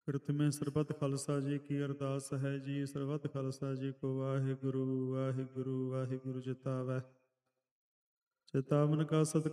ਪ੍ਰਥਮੇ ਸਰਬਤ ਖਾਲਸਾ ਜੀ ਕੀ ਅਰਦਾਸ ਹੈ ਜੀ। ਸਰਬਤ ਖਾਲਸਾ ਜੀ ਕੋ ਵਾਹਿਗੁਰੂ ਵਾਹਿਗੁਰੂ ਵਾਹਿਗੁਰੂ ਜਿਤਾਵੈ। ਚਿਤਾਵਨ ਕਾ ਸਤਿ